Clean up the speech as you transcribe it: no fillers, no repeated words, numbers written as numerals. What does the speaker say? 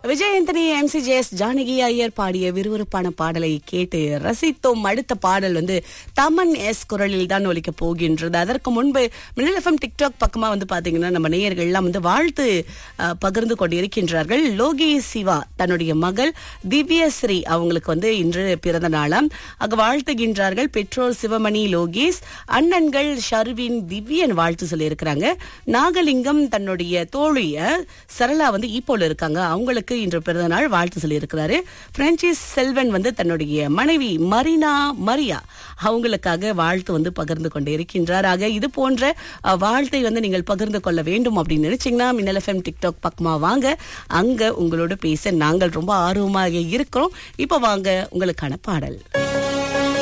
விஜய் ஆண்டனி, எம்சிஜேஎஸ், ஜானகி ஐயர் பாடிய விறுவிறுப்பான பாடலை கேட்டு ரசித்தோம். அடுத்த பாடல் தமன் எஸ் குரலில் தான் ஒலிக்க போகின்றது. அதற்கு முன்பு மின்னல் எஃப்எம் டிக்டாக் பக்கமா பாத்தீங்கன்னா நம்ம நேயர்கள் எல்லாம் வாழ்த்து பகிர்ந்து கொண்டிருக்கின்றார்கள். லோகி சிவா தன்னுடைய மகள் திவ்யஸ்ரீ அவங்களுக்கு இன்று பிறந்த நாளாம். அங்க வாழ்த்துகின்றார்கள் பெற்றோர் சிவமணி, லோகேஷ், அண்ணன்கள் ஷர்வின், திவ்யன் வாழ்த்து சொல்லி இருக்கிறாங்க. நாகலிங்கம் தன்னுடைய தோழிய சரளா ஈப்போல இருக்காங்க, அவங்களுக்கு இன்று பிறந்த நாள் வாழ்த்து சொல்லி இருக்கிறாரு. பிரான்சிஸ் செல்வன் தன்னுடைய மனைவி மரினா மரியா அவங்களுக்காக வாழ்த்து பகிர்ந்து கொண்டு இருக்கின்றார். ஆக இது போன்ற வாழ்த்தை நீங்கள் பகிர்ந்து கொள்ள வேண்டும் அப்படின்னு நினைச்சீங்கன்னா மின்னல் எஃப்எம் டிக்டாக் பக்கமா வாங்க. அங்க உங்களோட பேச நாங்கள் ரொம்ப ஆர்வமாக இருக்கிறோம். இப்ப வாங்க உங்களுக்கான பாடல்.